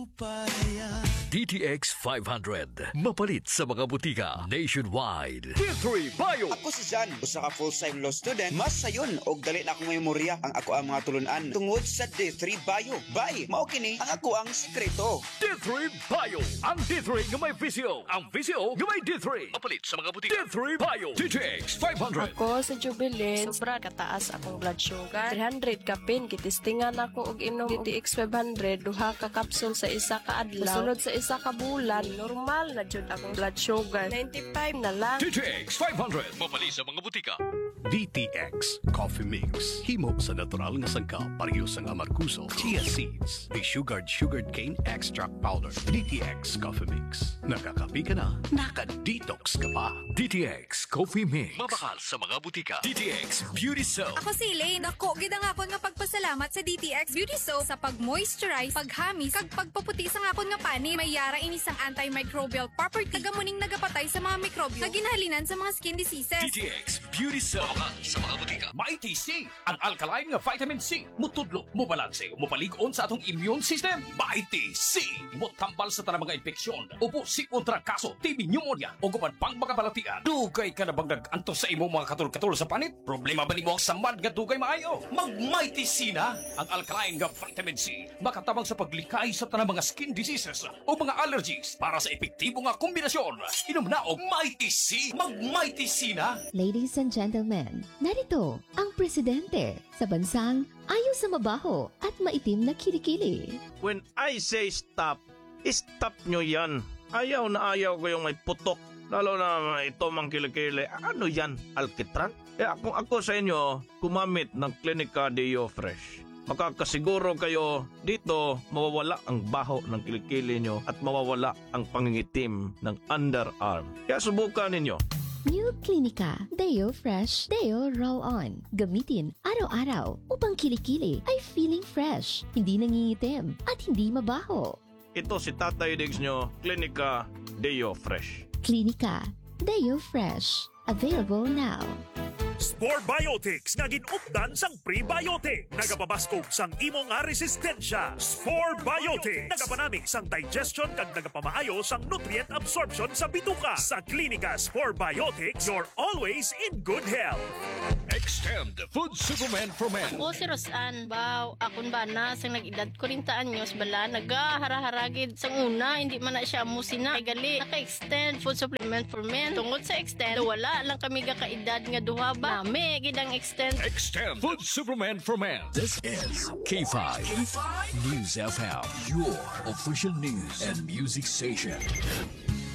DTX 500. Mapalit sa mga butika nationwide. D3 Bio. Ako si Jan, usa ka full-time law student. Mas sayon og dali na ako memorya ang ako ang mga tulunan tungod sa D3 Bio. Bye, mao kini ang ako ang sekreto. D3 Bio. Ang D3 nga may visio. Ang visio nga may D3. Mapalit sa mga butika. D3 Bio. DTX 500. Ako sa Jubilee, sobra kataas akong blood sugar. 300 kapin, kitistingan ako og inom DTX 500, duha ka kapsul sa isa ka adlaw. Sunod sa isa ka bulan, normal na jud akong blood sugar. 95 na lang. DTX 500. Mapalit sa mga butika. DTX Coffee Mix. Himo sa natural nga sangka pareho sa amarkuso, chia seeds, sugared cane extract powder. DTX Coffee Mix. Nakakapi ka na, naka-detox ka pa. DTX Coffee Mix. Mabakal sa mga butika. DTX Beauty Soap. Ako si Elaine. Dako, gidang ako nga pagpasalamat sa DTX Beauty Soap sa pag-moisturize, paghamis, kag pagpaputi sa ngakon nga pani. May yara ini sang antimicrobial property. Tagamuning nagapatay sa mga mikrobyo na ginhalinan sa mga skin diseases. DTX Beauty Soap. Mabakal sa mga butika. Mighty C, ang alkaline nga vitamin C. Mutudlo, mubalanse, mupalig-on sa atong immune system. Mighty C, mutambal sa tanang mga infeksyon. Upo, sikon trangkaso, TB, pneumonia, o guman pang mga balatian. Dugay ka na bang nag-antos sa imo mga katul-katul sa panit? Problema ba ni mo ang samad nga dugay maayo? Mag-Mighty C na, ang alkaline nga vitamin C. Makatabang sa paglikay sa tanang mga skin diseases o mga allergies para sa epektibo nga kombinasyon. Inom na og Mighty C. Mag-Mighty C na. Ladies and gentlemen, narito ang presidente sa bansang ayaw sa mabaho at maitim na kilikili. When I say stop, stop nyo yan. Ayaw na ayaw ko yung may putok. Lalo na ito mang kilikili. Ano yan? Alkitran? Ako sa inyo, kumamit ng Clinica Deo Fresh. Makakasiguro kayo dito mawawala ang baho ng kilikili nyo at mawawala ang pangingitim ng underarm. Kaya subukan ninyo. New Clinica Deo Fresh Deo Roll-On. Gamitin araw-araw upang kilikili ay feeling fresh, hindi nangingitim at hindi mabaho. Ito si Tatay Diggs nyo, Clinica Deo Fresh. Clinica Deo Fresh. Available now. Spore Biotics nga ginupdan sang prebiotic. Nagapabaskog sang imo nga resistensya. Spore Biotics. Nagapanamig sang digestion kag nagapamaayo sang nutrient absorption sa bituka. Sa Klinika Spore Biotics, you're always in good health. Extend Food Supplement for Men. O si Rosan, baw, akon ba na sang nag-edad 40 anyos bala, nagahara-haragid sang una, hindi man na siya musina. Ay gali, naka-extend Food Supplement for Men. Tungod sa extend, wala lang kami gakaedad nga duha ba. Nami, gidang extend. Extend Food Supplement for Men. This is K5 News FM, your official news and music station.